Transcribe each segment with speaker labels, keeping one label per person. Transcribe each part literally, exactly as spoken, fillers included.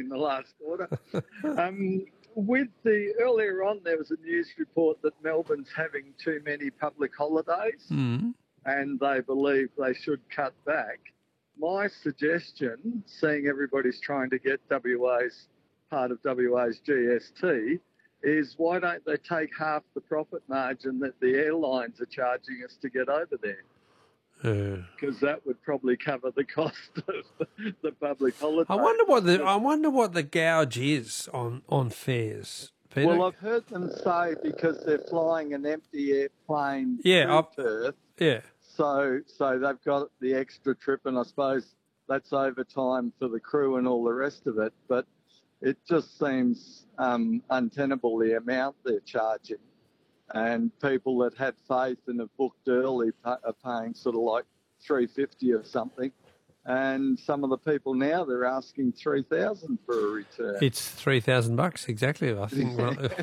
Speaker 1: the last quarter. um, with the earlier on, there was a news report that Melbourne's having too many public holidays,
Speaker 2: Mm.
Speaker 1: and they believe they should cut back. My suggestion, seeing everybody's trying to get W A's part of W A's G S T, is why don't they take half the profit margin that the airlines are charging us to get over there? Because that would probably cover the cost of the public holiday.
Speaker 2: I wonder what the I wonder what the gouge is on, on fares, Peter.
Speaker 1: Well, I've heard them say because they're flying an empty airplane
Speaker 2: yeah,
Speaker 1: to Perth.
Speaker 2: Yeah.
Speaker 1: So, so they've got the extra trip, and I suppose that's overtime for the crew and all the rest of it. But it just seems um, untenable, the amount they're charging. And people that had faith and have booked early pay, are paying sort of like three fifty or something. And some of the people now, they're asking three thousand for a return.
Speaker 2: It's three thousand bucks exactly. I think.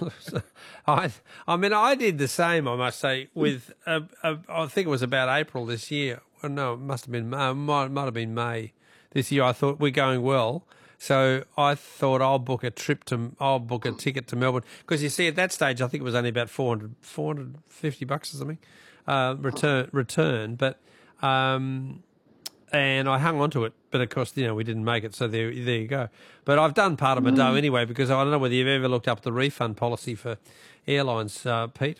Speaker 2: I, I mean, I did the same. I must say, with uh, uh, I think it was about April this year. Well, no, it must have been uh, might might have been May this year. I thought we're going well, so I thought I'll book a trip to I'll book a ticket to Melbourne, because you see at that stage I think it was only about four hundred, four hundred fifty bucks or something uh, return return, but. Um, And I hung on to it, but of course, you know, we didn't make it, so there, there you go. But I've done part of my dough anyway, because I don't know whether you've ever looked up the refund policy for airlines, uh, Pete.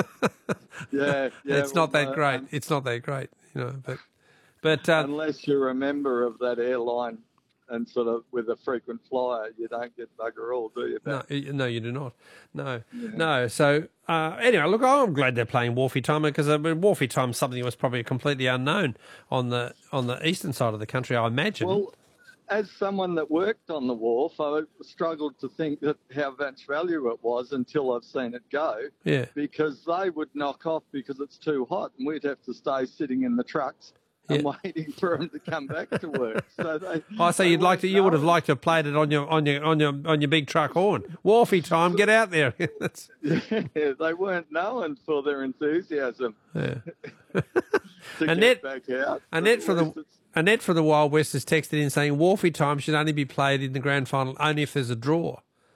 Speaker 1: yeah, yeah,
Speaker 2: it's not
Speaker 1: well,
Speaker 2: that
Speaker 1: uh,
Speaker 2: great.
Speaker 1: um,
Speaker 2: It's not that great, you know. But, but uh,
Speaker 1: unless you're a member of that airline and sort of with a frequent flyer, you don't get bugger all, do you?
Speaker 2: no, you- no, you do not. No,
Speaker 1: Yeah.
Speaker 2: no. So uh, anyway, look, I'm glad they're playing Wharfie Time, because I mean, Wharfie Time's something that was probably completely unknown on the on the eastern side of the country, I imagine.
Speaker 1: Well, as someone that worked on the wharf, I struggled to think that how much value it was until I've seen it go.
Speaker 2: Yeah.
Speaker 1: Because they would knock off because it's too hot, and we'd have to stay sitting in the trucks and
Speaker 2: Yeah.
Speaker 1: waiting for them to come back to work. So they.
Speaker 2: I say
Speaker 1: they
Speaker 2: you'd like to.
Speaker 1: weren't
Speaker 2: You would have
Speaker 1: knowing.
Speaker 2: liked to have played it on your on your on your on your big truck horn. Wharfie Time, get out there. That's,
Speaker 1: Yeah, they weren't known for their enthusiasm
Speaker 2: yeah.
Speaker 1: to
Speaker 2: Annette-
Speaker 1: get back out.
Speaker 2: Annette
Speaker 1: But
Speaker 2: from
Speaker 1: at least
Speaker 2: the
Speaker 1: it's-
Speaker 2: Annette from the Wild West has texted in saying Wharfie Time should only be played in the grand final only if there's a draw.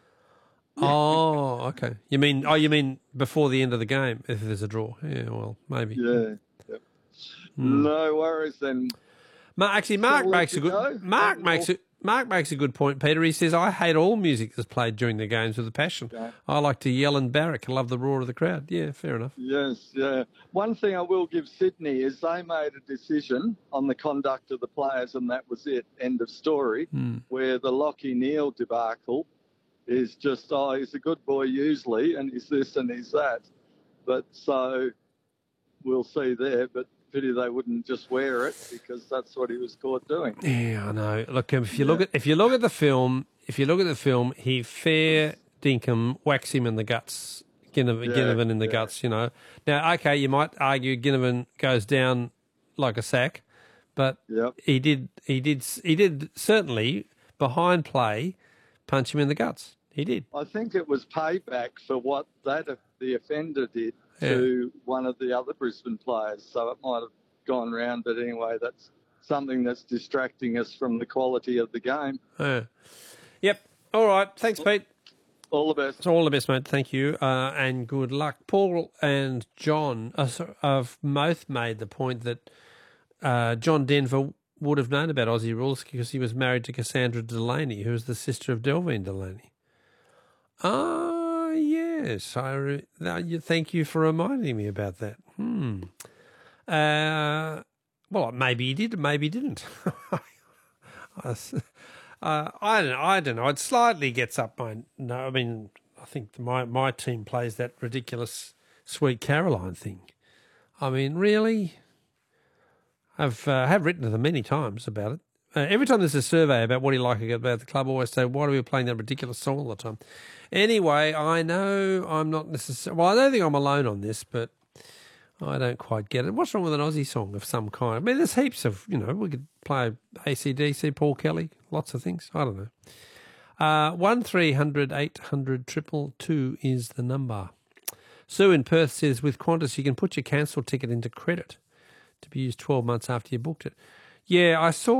Speaker 2: Oh, okay. You mean oh, you mean before the end of the game if there's a draw? Yeah, well, maybe.
Speaker 1: Yeah. Yep.
Speaker 2: Hmm.
Speaker 1: No worries then.
Speaker 2: Ma- actually, Mark
Speaker 1: Shall we
Speaker 2: makes a good
Speaker 1: go?
Speaker 2: Mark
Speaker 1: Um,
Speaker 2: makes a Mark makes a good point, Peter. He says, I hate all music that's played during the games with a passion.
Speaker 1: Okay.
Speaker 2: I like to yell and barrack. I love the roar of the crowd. Yeah, fair enough.
Speaker 1: Yes, yeah. One thing I will give Sydney is they made a decision on the conduct of the players, and that was it, end of story,
Speaker 2: Hmm.
Speaker 1: where the Lockie Neal debacle is just, oh, he's a good boy usually, and he's this and he's that. But so we'll see there, but pity they wouldn't just wear it, because that's what he was caught doing.
Speaker 2: Yeah, I know. Look, if you look at if you look at the film, if you look at the film, he fair dinkum whacks him in the guts, Ginnivan,
Speaker 1: Yeah,
Speaker 2: Ginnivan in the
Speaker 1: yeah.
Speaker 2: guts. You know. Now, okay, you might argue Ginnivan goes down like a sack, but
Speaker 1: Yep.
Speaker 2: he did he did he did certainly behind play punch him in the guts. He did.
Speaker 1: I think it was payback for what that the offender did to one of the other Brisbane players. So it might have gone round, but anyway, that's something that's distracting us from the quality of the game.
Speaker 2: Yeah. Yep. All right. Thanks, Pete.
Speaker 1: All the best.
Speaker 2: It's all the best, mate. Thank you, uh, and good luck. Paul and John uh, so- have both made the point that uh, John Denver would have known about Aussie rules because he was married to Cassandra Delaney, who is the sister of Delvine Delaney. Ah, yes. I re- uh, you- thank you for reminding me about that. Hmm. Uh, well, maybe he did, maybe he didn't. I s- Uh, I don't know. I don't know. It slightly gets up my. No, I mean, I think my my team plays that ridiculous Sweet Caroline thing. I mean, really, I've uh, have written to them many times about it. Uh, every time there's a survey about what do you like about the club, I always say, why are we playing that ridiculous song all the time? Anyway, I know I'm not necessarily. Well, I don't think I'm alone on this, but I don't quite get it. What's wrong with an Aussie song of some kind? I mean, there's heaps of, you know, we could play A C D C, Paul Kelly, lots of things. I don't know. Uh, one three hundred eight hundred triple two is the number. Sue in Perth says, with Qantas, you can put your cancelled ticket into credit to be used twelve months after you booked it. Yeah, I saw